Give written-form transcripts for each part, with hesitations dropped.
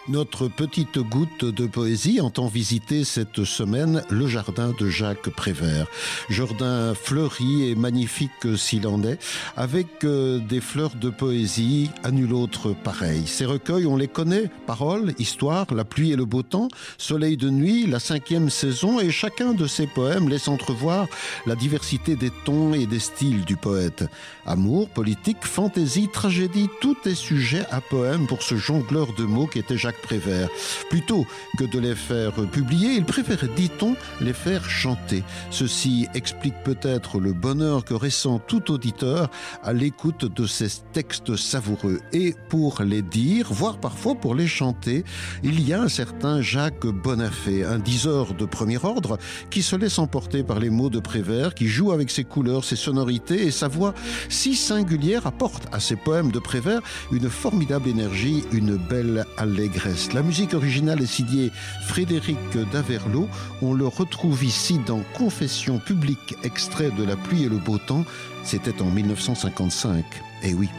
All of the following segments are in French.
Notre petite goutte de poésie entend visiter cette semaine le jardin de Jacques Prévert. Jardin fleuri et magnifique s'il en est, avec des fleurs de poésie à nul autre pareil. Ces recueils, on les connaît, paroles, histoire, la pluie et le beau temps, soleil de nuit, la 5e saison, et chacun de ces poèmes laisse entrevoir la diversité des tons et des styles du poète. Amour, politique, fantaisie, tragédie, tout est sujet à poème pour ce jongleur de mots qu'était Jacques Prévert. Plutôt que de les faire publier, il préférait, dit-on, les faire chanter. Ceci explique peut-être le bonheur que ressent tout auditeur à l'écoute de ces textes savoureux. Et pour les dire, voire parfois pour les chanter, il y a un certain Jacques Bonafé, un diseur de premier ordre, qui se laisse emporter par les mots de Prévert, qui joue avec ses couleurs, ses sonorités, et sa voix si singulière apporte à ses poèmes de Prévert une formidable énergie, une belle allégresse. La musique originale est signée Frédéric Daverlot. On le retrouve ici dans Confession publique, extrait de La pluie et le beau temps. C'était en 1955. Eh oui.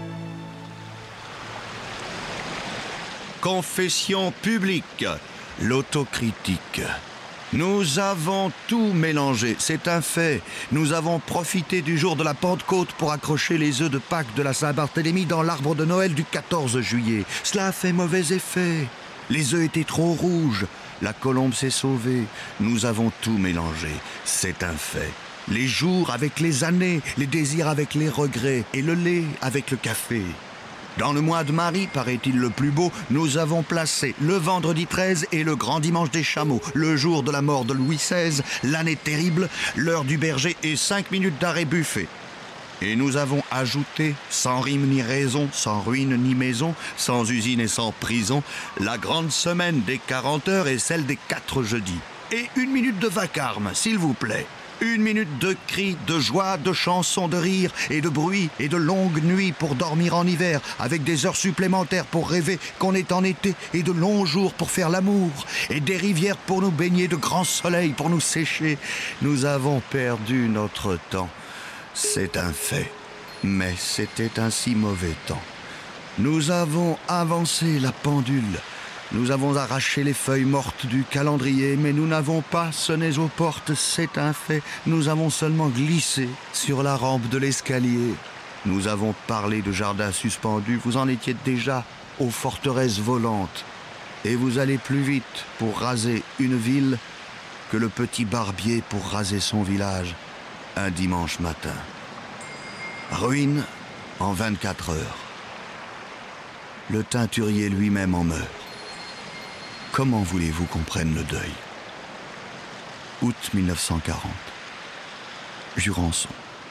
Confession publique, l'autocritique. Nous avons tout mélangé, c'est un fait. Nous avons profité du jour de la Pentecôte pour accrocher les œufs de Pâques de la Saint-Barthélemy dans l'arbre de Noël du 14 juillet. Cela a fait mauvais effet. Les œufs étaient trop rouges. La colombe s'est sauvée. Nous avons tout mélangé, c'est un fait. Les jours avec les années, les désirs avec les regrets et le lait avec le café. Dans le mois de Marie, paraît-il le plus beau, nous avons placé le vendredi 13 et le grand dimanche des chameaux, le jour de la mort de Louis XVI, l'année terrible, l'heure du berger et 5 minutes d'arrêt buffet. Et nous avons ajouté, sans rime ni raison, sans ruine ni maison, sans usine et sans prison, la grande semaine des 40 heures et celle des 4 jeudis. Et 1 minute de vacarme, s'il vous plaît. 1 minute de cris, de joie, de chansons, de rires et de bruit et de longues nuits pour dormir en hiver, avec des heures supplémentaires pour rêver qu'on est en été et de longs jours pour faire l'amour et des rivières pour nous baigner, de grands soleils pour nous sécher. Nous avons perdu notre temps. C'est un fait, mais c'était un si mauvais temps. Nous avons avancé la pendule. Nous avons arraché les feuilles mortes du calendrier, mais nous n'avons pas sonné aux portes, c'est un fait. Nous avons seulement glissé sur la rampe de l'escalier. Nous avons parlé de jardins suspendus, vous en étiez déjà aux forteresses volantes. Et vous allez plus vite pour raser une ville que le petit barbier pour raser son village un dimanche matin. Ruine en 24 heures. Le teinturier lui-même en meurt. Comment voulez-vous qu'on prenne le deuil? Août 1940. Jurançon.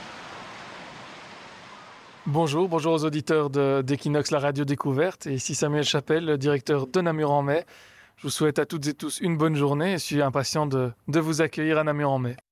Bonjour aux auditeurs d'Equinox, la radio découverte. Et ici Samuel Chapelle, le directeur de Namur-en-Mai. Je vous souhaite à toutes et tous une bonne journée et je suis impatient de vous accueillir à Namur-en-Mai.